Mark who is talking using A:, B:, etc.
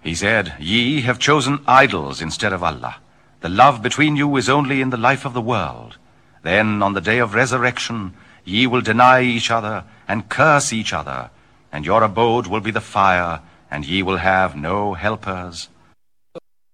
A: He said, "Ye have chosen idols instead of Allah. The love between you is only in the life of the world. Then on the day of resurrection, ye will deny each other and curse each other, and your abode will be the fire, and ye will have no helpers